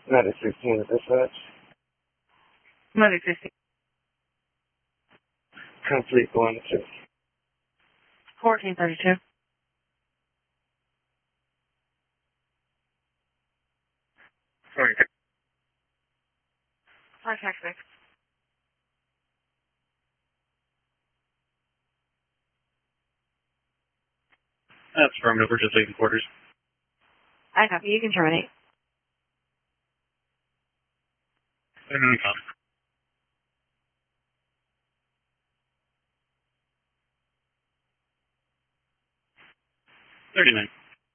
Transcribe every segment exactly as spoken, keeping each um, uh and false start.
Medic sixteen is dispatch. Medic sixteen. Complete one two. fourteen thirty-two. Sorry. five tax six. That's affirmative. We're just leaving quarters. I copy. You can terminate. thirty-nine copy. thirty-nine.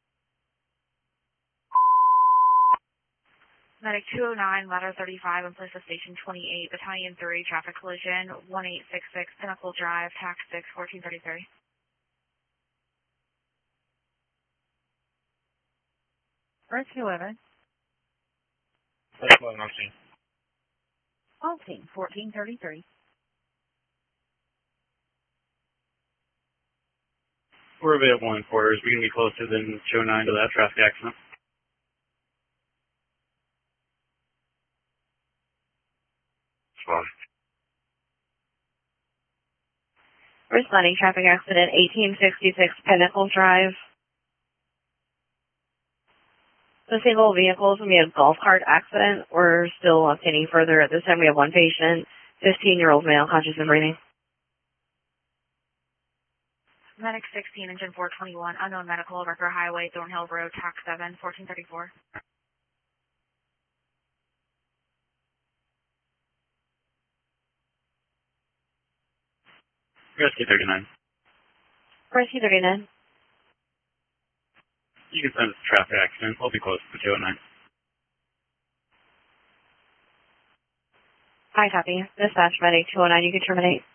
Medic two oh nine, ladder thirty-five, and police station twenty-eight, battalion three, traffic collision, one eight six six, Pinnacle Drive, tax six, fourteen thirty-three. Rescue eleven. Rescue eleven on scene. On scene, fourteen thirty-three. We're available in quarters. We're going to be closer than show nine to that traffic accident. Fine. Responding traffic accident, eighteen sixty-six Pinnacle Drive. The single vehicle is going to be a golf cart accident. We're still obtaining further. At this time, we have one patient, fifteen-year-old male, conscious and breathing. Medic sixteen, engine four twenty-one, unknown medical, Rucker Highway, Thornhill Road, tax seven, fourteen thirty-four. Rescue thirty-nine. Rescue thirty-nine. You can send us a traffic accident. We'll be close to two oh nine. I copy. Dispatch medic two oh nine, you can terminate.